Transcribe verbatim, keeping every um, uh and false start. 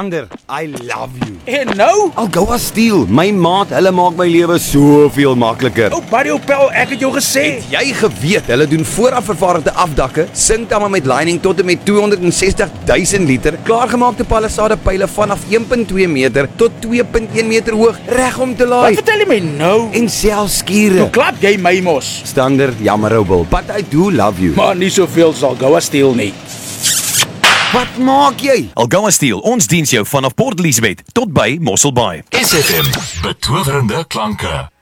Stander, I love you. En nou? Algoa Steel, my maat, hulle maak my lewe soveel makliker. Ou Barry Opel, ek het jou gesê. Het jy geweet, hulle doen vooraf vervaardigde afdakke, sinkdamme met lining tot en met tweehonderdsestig duisend liter, klaargemaakte palisade pyle vanaf een komma twee meter tot twee komma een meter hoog, reg om te laai. Wat vertel jy my nou? En selfs skure. Hoe klap jy my mos? Stander, jammer ou Bill, but I do love you. Maar nie soveel sal Goa Steel nie. Wat maak jy? Algoa Steel, ons diens jou vanaf Port Elizabeth tot by Mossel Bay. S F M, betowerende klanke.